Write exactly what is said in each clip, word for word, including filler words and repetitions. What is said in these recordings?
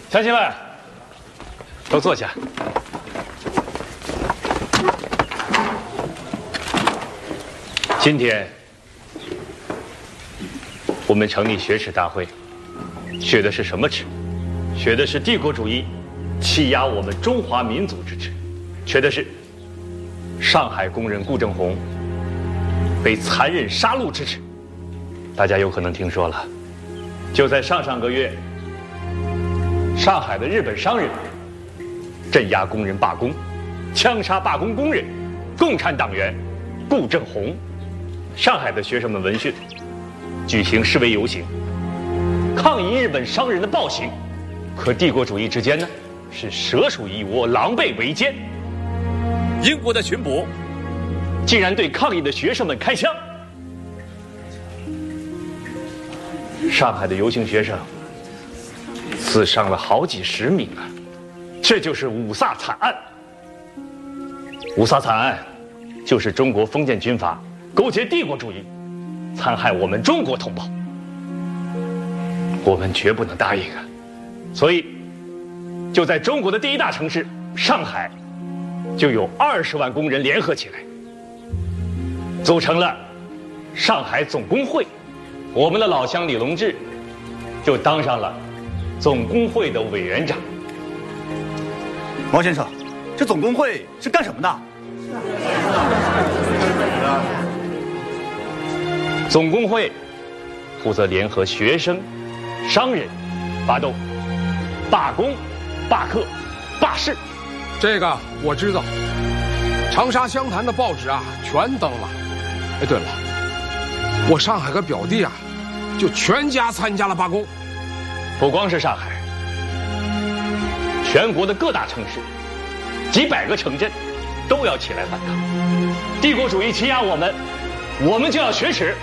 乡亲们，都坐下。今天，我们成立学耻大会，学的是什么耻？学的是帝国主义欺压我们中华民族之耻，学的是上海工人顾正红被残忍杀戮之耻。大家有可能听说了，就在上上个月，上海的日本商人镇压工人罢工，枪杀罢工工人，共产党员顾正红。上海的学生们闻讯，举行示威游行，抗议日本商人的暴行。可帝国主义之间呢，是蛇鼠一窝，狼狈为奸。英国的巡捕竟然对抗议的学生们开枪。上海的游行学生死伤了好几十名啊！这就是五卅惨案。五卅惨案就是中国封建军阀勾结帝国主义，残害我们中国同胞。我们绝不能答应啊！所以，就在中国的第一大城市上海，就有二十万工人联合起来，组成了上海总工会。我们的老乡李隆志就当上了总工会的委员长。 毛先生，这总工会是干什么的？ 总工会负责联合学生、商人发动罢工、罢课、罢市。 这个我知道，长沙湘潭的报纸啊全登了。哎，对了，我上海个表弟啊，就全家参加了罢工。 不光是上海，全国的各大城市，几百个城镇都要起来反抗。帝国主义欺压我们，我们就要学耻。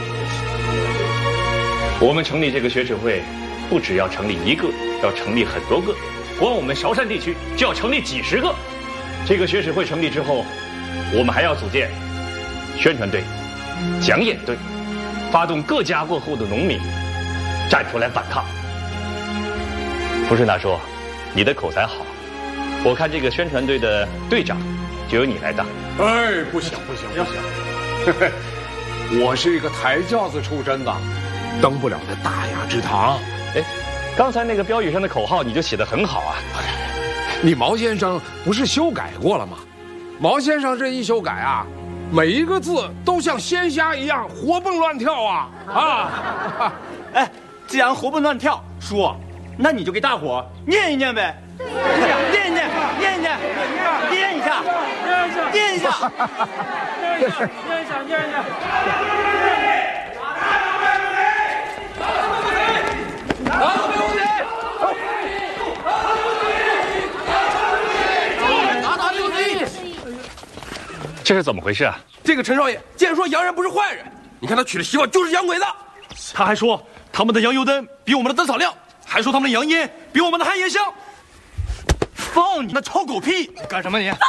我们成立这个学耻会，不只要成立一个，要成立很多个。光我们韶山地区就要成立几十个。这个学耻会成立之后，我们还要组建宣传队、讲演队，发动各家各户的农民站出来反抗。不是那说，你的口才好，我看这个宣传队的队长就由你来当。 哎，不行不行不行，我是一个抬轿子出身的，登不了那大雅之堂。 哎，刚才那个标语上的口号你就写得很好啊。 你毛先生不是修改过了吗？毛先生这一修改啊，每一个字都像鲜虾一样活蹦乱跳啊啊！ 哎，既然活蹦乱跳，叔，那你就给大伙念一念呗。念一念，念一念，念一下，念一下，念一下，念一下，念一下，念一下。 这是怎么回事啊？ 这个陈少爷竟然说洋人不是坏人，你看他娶的媳妇就是洋鬼子，他还说他们的洋油灯比我们的灯草亮，还说他们的洋烟比我们的旱烟香。放你那臭狗屁！你干什么你？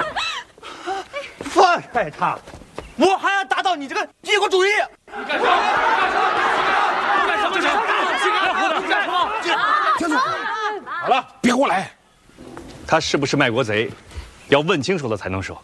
放开他！我还要打倒你这个帝国主义！你干什么？你干什么？你干什么？你干什么？ 天总，好了，别过来。 他是不是卖国贼，要问清楚了才能说。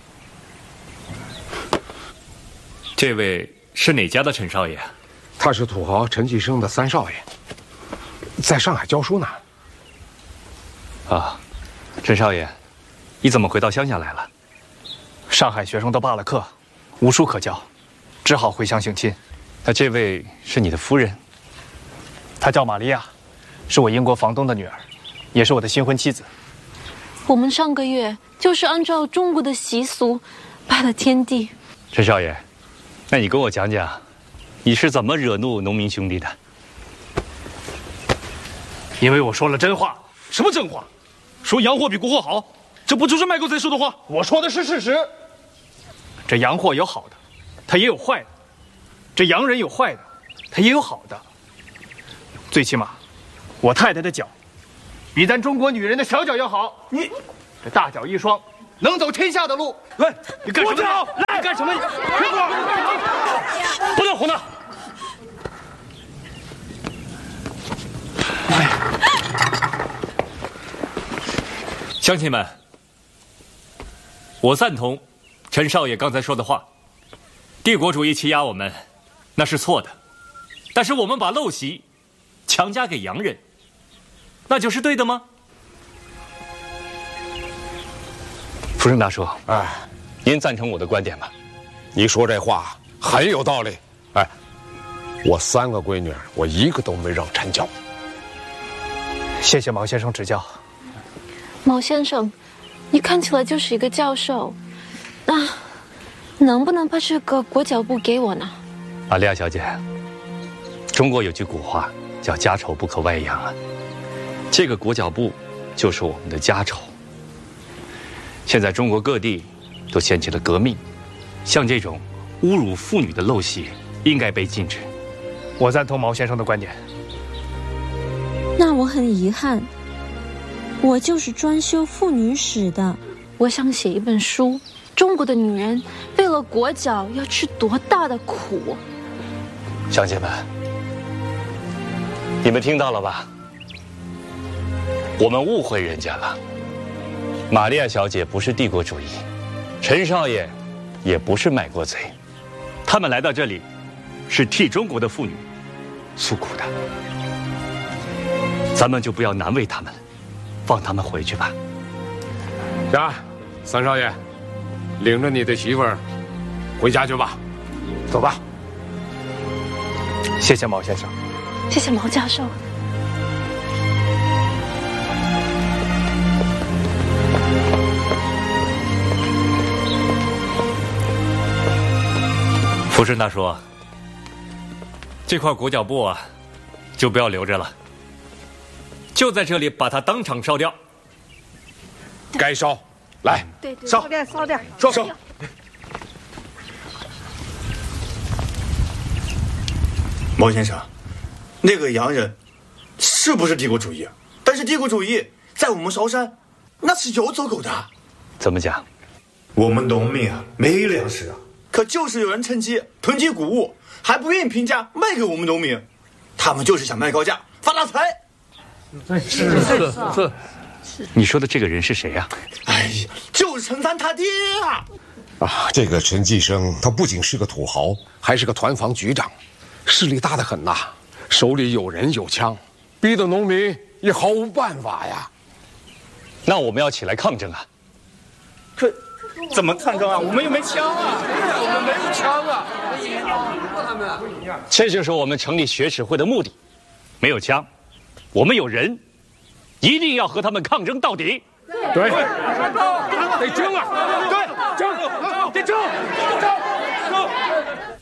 这位是哪家的陈少爷？ 他是土豪陈继生的三少爷，在上海教书呢。 啊，陈少爷，你怎么回到乡下来了？ 上海学生都罢了课，无书可教，只好回乡省亲。 那这位是你的夫人？ 她叫玛利亚，是我英国房东的女儿，也是我的新婚妻子。 我们上个月就是按照中国的习俗拜了天地。 陈少爷，那你跟我讲讲，你是怎么惹怒农民兄弟的？ 因为我说了真话。 什么真话？说洋货比国货好，这不就是卖国贼说的话？我说的是事实。 这洋货有好的，它也有坏的；这洋人有坏的，他也有好的。最起码，我太太的脚比咱中国女人的小脚要好。你这大脚一双，能走天下的路。 来， 你干什么？ 来， 你干什么？别过来！ 不能胡闹！ 哎。 乡亲们，我赞同陈少爷刚才说的话，帝国主义欺压我们，那是错的。但是我们把陋习强加给洋人，那就是对的吗？福生大叔， 哎， 您赞成我的观点吗？ 你说这话很有道理。哎，我三个闺女，我一个都没让掺教。 谢谢毛先生指教。 毛先生，你看起来就是一个教授，啊，能不能把这个裹脚布给我呢？ 玛利亚小姐，中国有句古话叫家丑不可外扬啊，这个裹脚布就是我们的家丑。现在中国各地都掀起了革命，像这种侮辱妇女的陋习应该被禁止。 我赞同毛先生的观点。 那我很遗憾，我就是专修妇女史的。 我想写一本书，中国的女人为了裹脚要吃多大的苦。 乡亲们，你们听到了吧？我们误会人家了。玛利亚小姐不是帝国主义，陈少爷也不是卖国贼，他们来到这里是替中国的妇女诉苦的。咱们就不要难为他们了，放他们回去吧。 行，三少爷，领着你的媳妇儿回家去吧，走吧。 谢谢毛先生。 谢谢毛教授。 福生大叔，这块裹脚布啊，就不要留着了，就在这里把它当场烧掉。 该烧，来， 对对， 烧烧点烧点， 烧烧。 毛先生，那个洋人是不是帝国主义？但是帝国主义在我们韶山那是有走狗的。 怎么讲？ 我们农民啊没粮食啊，可就是有人趁机囤积谷物，还不愿意平价卖给我们农民，他们就是想卖高价发大财。 是是是。 你说的这个人是谁呀？ 哎呀，就是陈三他爹啊！ 啊，这个陈继生他不仅是个土豪， 还是个团防局长，势力大得很呐，手里有人有枪，逼得农民也毫无办法呀。 那我们要起来抗争啊！ 可怎么抗争啊？我们又没枪啊！ 我们没有枪啊！ 这就是我们成立学史会的目的。没有枪，我们有人，一定要和他们抗争到底。 对，得争啊！对，争，得争，争，争。